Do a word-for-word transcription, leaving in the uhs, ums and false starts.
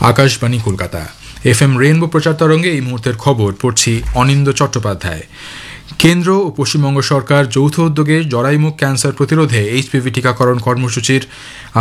Akashvani Kolkata F M rainbow প্রচার তরঙ্গে এই মুহূর্তের খবর পড়ছি অনিন্দ চট্টোপাধ্যায়। কেন্দ্র ও পশ্চিমবঙ্গ সরকার যৌথ উদ্যোগে জরায়ুমুখ ক্যান্সার প্রতিরোধে এইচপিভি টিকাকরণ কর্মসূচির